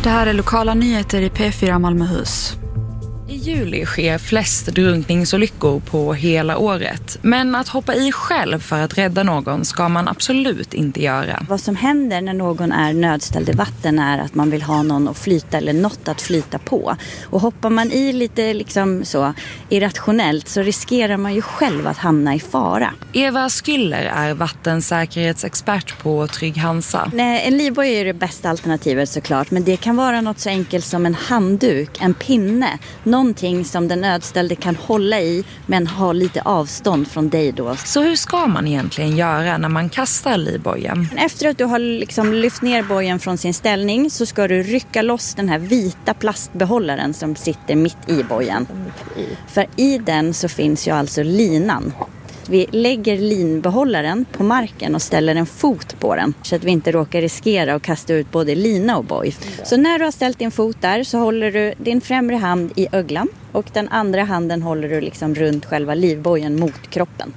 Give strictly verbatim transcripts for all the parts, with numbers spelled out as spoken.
Det här är lokala nyheter i P fyra Malmöhus. I juli sker flest drunkningsolyckor på hela året. Men att hoppa i själv för att rädda någon ska man absolut inte göra. Vad som händer när någon är nödställd i vatten är att man vill ha någon att flyta eller något att flyta på. Och hoppar man i lite liksom så irrationellt så riskerar man ju själv att hamna i fara. Eva Skyller är vattensäkerhetsexpert på Trygg Hansa. Nej, en livboj är det bästa alternativet såklart, men det kan vara något så enkelt som en handduk, en pinne, någonting som den nödställde kan hålla i men ha lite avstånd från dig då. Så hur ska man egentligen göra när man kastar livbojen? Efter att du har liksom lyft ner bojen från sin ställning så ska du rycka loss den här vita plastbehållaren som sitter mitt i bojen. För i den så finns ju alltså linan. Vi lägger linbehållaren på marken och ställer en fot på den så att vi inte råkar riskera att kasta ut både lina och boj. Så när du har ställt din fot där så håller du din främre hand i öglan och den andra handen håller du liksom runt själva livbojen mot kroppen.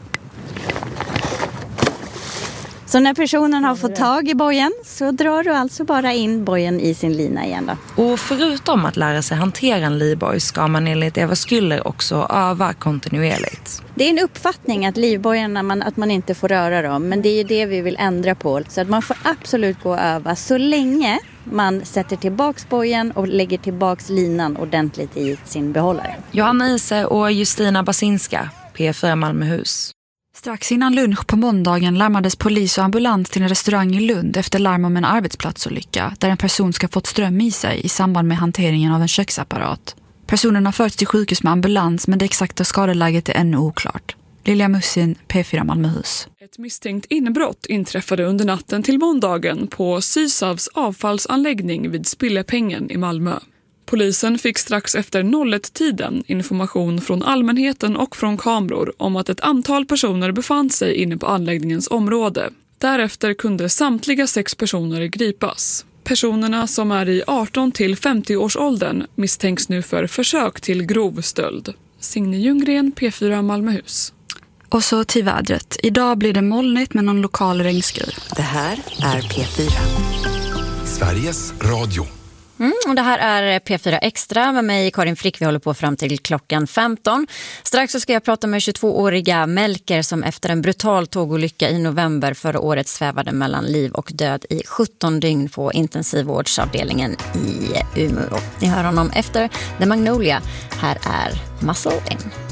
Så när personen har fått tag i bojen så drar du alltså bara in bojen i sin lina igen då. Och förutom att lära sig hantera en livboj ska man enligt Eva Skyller också öva kontinuerligt. Det är en uppfattning att livbojarna man, att man inte får röra dem, men det är ju det vi vill ändra på. Så att man får absolut gå och öva så länge man sätter tillbaks bojen och lägger tillbaks linan ordentligt i sin behållare. Johanna Ise och Justina Basinska, P fyra Malmöhus. Strax innan lunch på måndagen larmades polis och ambulans till en restaurang i Lund efter larm om en arbetsplatsolycka där en person ska fått ström i sig i samband med hanteringen av en köksapparat. Personen har förts till sjukhus med ambulans men det exakta skadeläget är ännu oklart. Lilja Mussin, P fyra Malmöhus. Ett misstänkt inbrott inträffade under natten till måndagen på Sysavs avfallsanläggning vid Spillepengen i Malmö. Polisen fick strax efter noll ett-tiden information från allmänheten och från kameror om att ett antal personer befann sig inne på anläggningens område. Därefter kunde samtliga sex personer gripas. Personerna som är i arton till femtio års åldern misstänks nu för försök till grov stöld. Signe Ljunggren, P fyra Malmöhus. Och så till vädret. Idag blir det molnigt med någon lokal regnskur. Det här är P fyra. Sveriges Radio. Mm, och det här är P fyra Extra med mig Karin Frick. Vi håller på fram till klockan femton. Strax så ska jag prata med tjugotvååriga Melker som efter en brutal tågolycka i november förra året svävade mellan liv och död i sjutton dygn på intensivvårdsavdelningen i Umeå. Ni hör honom efter The Magnolia. Här är Muscle In.